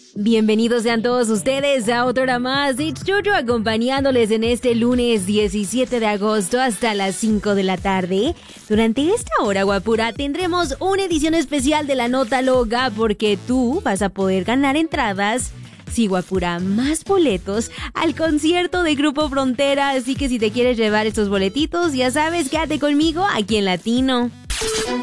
Bienvenidos sean todos ustedes a otra hora más de It's Jojo, acompañándoles en este lunes 17 de agosto hasta las 5 de la tarde. Durante esta hora, guapura, tendremos una edición especial de La Nota Loca porque tú vas a poder ganar entradas, sí, guapura, más boletos al concierto de Grupo Frontera. Así que si te quieres llevar estos boletitos, ya sabes, quédate conmigo aquí en Latino.